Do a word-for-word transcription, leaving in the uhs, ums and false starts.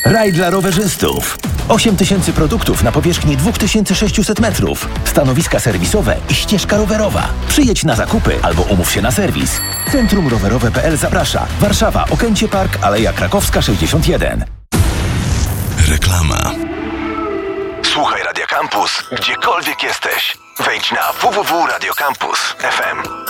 Raj dla rowerzystów. osiem tysięcy produktów na powierzchni dwa tysiące sześćset metrów. Stanowiska serwisowe i ścieżka rowerowa. Przyjedź na zakupy albo umów się na serwis. Centrum Rowerowe kropka p l zaprasza. Warszawa, Okęcie Park, Aleja Krakowska sześćdziesiąt jeden. Reklama. Słuchaj Radio Campus, gdziekolwiek jesteś. Wejdź na w w w kropka radio campus kropka f m.